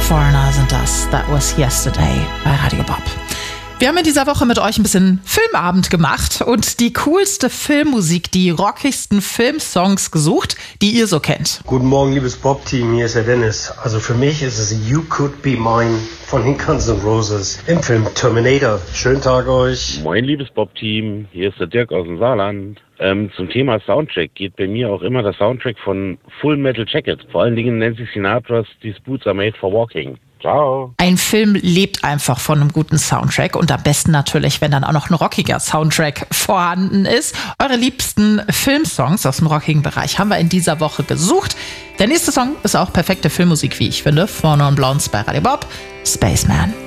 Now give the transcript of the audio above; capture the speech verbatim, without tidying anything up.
Foreigner sind das. That was yesterday bei Radio Bob. Wir haben in dieser Woche mit euch ein bisschen Filmabend gemacht und die coolste Filmmusik, die rockigsten Filmsongs gesucht, die ihr so kennt. Guten Morgen, liebes Bob-Team, hier ist der Dennis. Also für mich ist es You Could Be Mine von den Guns N' Roses im Film Terminator. Schönen Tag euch. Moin, liebes Bob-Team, hier ist der Dirk aus dem Saarland. Ähm, zum Thema Soundtrack geht bei mir auch immer der Soundtrack von Full Metal Jacket. Vor allen Dingen Nancy Sinatras These Boots Are Made for Walking. Ciao. Ein Film lebt einfach von einem guten Soundtrack und am besten natürlich, wenn dann auch noch ein rockiger Soundtrack vorhanden ist. Eure liebsten Filmsongs aus dem rockigen Bereich haben wir in dieser Woche gesucht. Der nächste Song ist auch perfekte Filmmusik, wie ich finde, von Non Blondes bei Radio Bob, Spaceman.